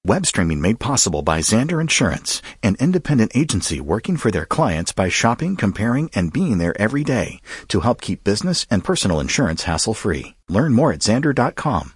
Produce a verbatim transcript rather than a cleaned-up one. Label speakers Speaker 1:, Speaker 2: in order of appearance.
Speaker 1: Web streaming made possible by Xander Insurance, an independent agency working for their clients by shopping, comparing, and being there every day to help keep business and personal insurance hassle-free. Learn more at Xander dot com.